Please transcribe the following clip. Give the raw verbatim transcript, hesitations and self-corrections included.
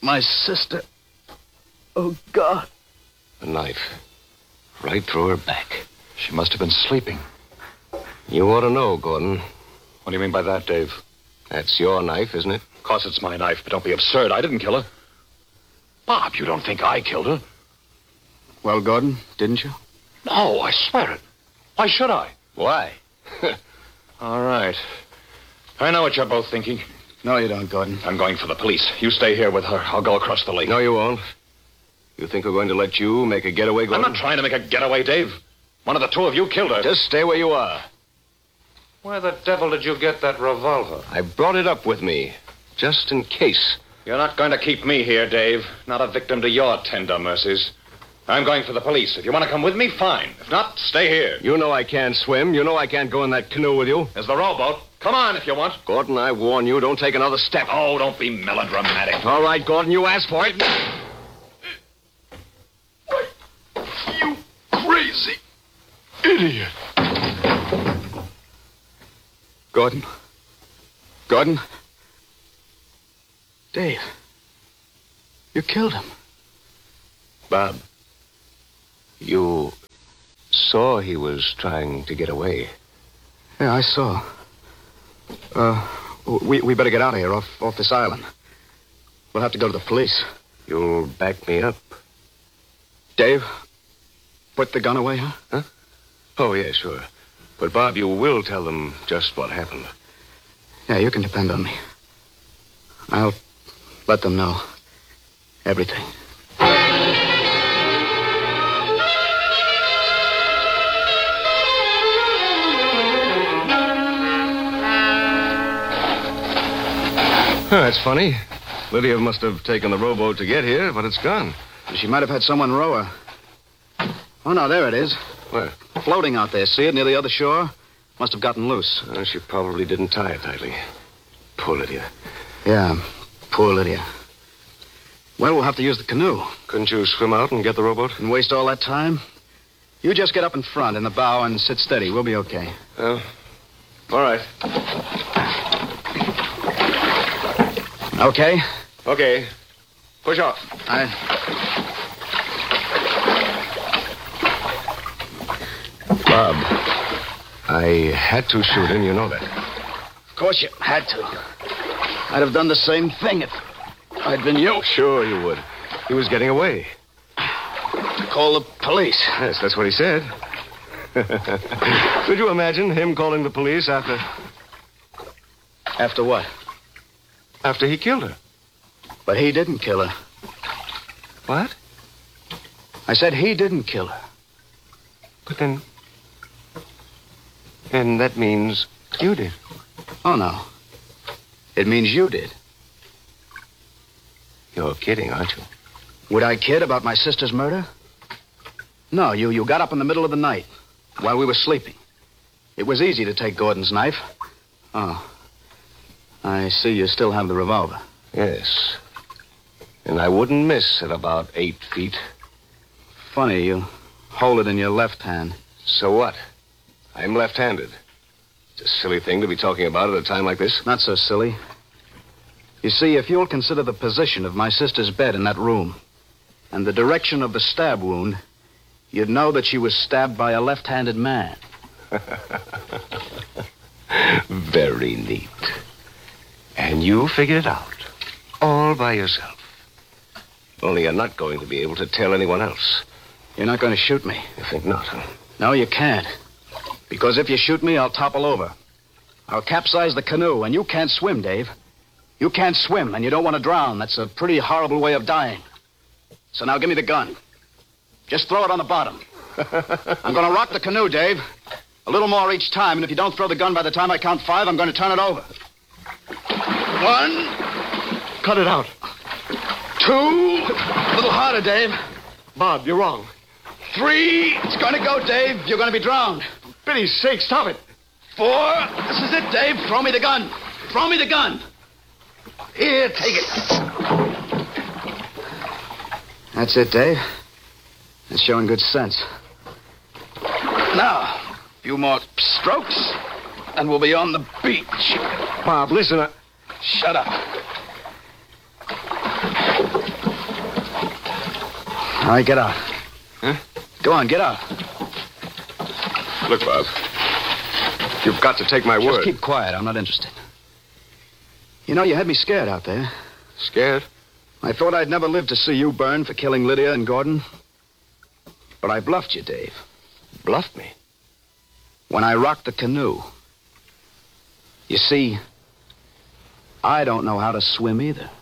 My sister. Oh, God. A knife. Right through her back. She must have been sleeping. You ought to know, Gordon. What do you mean by that, Dave? That's your knife, isn't it? Of course it's my knife, but don't be absurd. I didn't kill her. Bob, you don't think I killed her? Well, Gordon, didn't you? No, I swear it. Why should I? Why? All right. I know what you're both thinking. No, you don't, Gordon. I'm going for the police. You stay here with her. I'll go across the lake. No, you won't. You think we're going to let you make a getaway, Gordon? I'm not trying to make a getaway, Dave. One of the two of you killed her. Just stay where you are. Where the devil did you get that revolver? I brought it up with me, just in case. You're not going to keep me here, Dave. Not a victim to your tender mercies. I'm going for the police. If you want to come with me, fine. If not, stay here. You know I can't swim. You know I can't go in that canoe with you. There's the rowboat. Come on if you want. Gordon, I warn you, don't take another step. Oh, don't be melodramatic. All right, Gordon, you asked for it. You crazy idiot. Gordon? Gordon? Dave. You killed him. Bob, you saw he was trying to get away. Yeah, I saw. Uh, we, we better get out of here, off, off this island. We'll have to go to the police. You'll back me up. Dave, put the gun away, huh? Huh? Oh, yeah, sure. But, Bob, you will tell them just what happened. Yeah, you can depend on me. I'll let them know everything. Oh, that's funny. Lydia must have taken the rowboat to get here, but it's gone. She might have had someone row her. Oh, no, there it is. Where? Floating out there. See it near the other shore? Must have gotten loose. Uh, she probably didn't tie it tightly. Poor Lydia. Yeah, poor Lydia. Well, we'll have to use the canoe. Couldn't you swim out and get the rowboat? And waste all that time? You just get up in front in the bow and sit steady. We'll be okay. Oh. All right. Okay? Okay. Push off. I... Bob, I had to shoot him, you know that. Of course you had to. I'd have done the same thing if I'd been you. Sure you would. He was getting away. Call the police. Yes, that's what he said. Could you imagine him calling the police after... After what? After he killed her. But he didn't kill her. What? I said he didn't kill her. But then... Then that means you did. Oh, no. It means you did. You're kidding, aren't you? Would I kid about my sister's murder? No, you, you got up in the middle of the night while we were sleeping. It was easy to take Gordon's knife. Oh. I see you still have the revolver. Yes. And I wouldn't miss at about eight feet. Funny, you hold it in your left hand. So what? I'm left-handed. It's a silly thing to be talking about at a time like this. Not so silly. You see, if you'll consider the position of my sister's bed in that room and the direction of the stab wound, you'd know that she was stabbed by a left-handed man. Very neat. And you figured it out. All by yourself. Only you're not going to be able to tell anyone else. You're not going to shoot me. You think not, huh? No, you can't. Because if you shoot me, I'll topple over. I'll capsize the canoe, and you can't swim, Dave. You can't swim, and you don't want to drown. That's a pretty horrible way of dying. So now give me the gun. Just throw it on the bottom. I'm going to rock the canoe, Dave. A little more each time, and if you don't throw the gun by the time I count five, I'm going to turn it over. One. Cut it out. Two. A little harder, Dave. Bob, you're wrong. Three. It's going to go, Dave. You're going to be drowned. For pity's sake, stop it. Four. This is it, Dave. Throw me the gun. Throw me the gun. Here, take it. That's it, Dave. It's showing good sense. Now, a few more strokes, and we'll be on the beach. Bob, listen. I... Shut up. All right, get out. Huh? Go on, get out. Look, Bob. You've got to take my Just word. keep quiet. I'm not interested. You know, you had me scared out there. Scared? I thought I'd never live to see you burn for killing Lydia and Gordon. But I bluffed you, Dave. Bluffed me? When I rocked the canoe. You see, I don't know how to swim either.